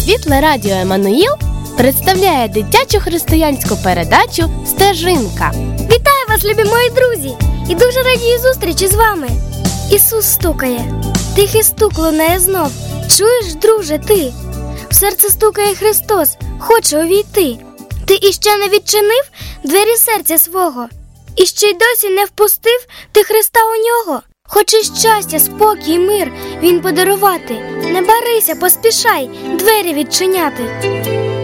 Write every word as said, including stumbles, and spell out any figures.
Світле радіо Еммануїл представляє дитячу християнську передачу «Стежинка». Вітаю вас, любі мої друзі! І дуже радію зустрічі з вами. Ісус стукає, тихий стук лунає знов. Чуєш, друже, ти? В серце стукає Христос, хоче увійти. Ти іще не відчинив двері серця свого, і ще й досі не впустив ти Христа у нього. Хоче щастя, спокій, мир Він подарувати. Не барися, поспішай двері відчиняти.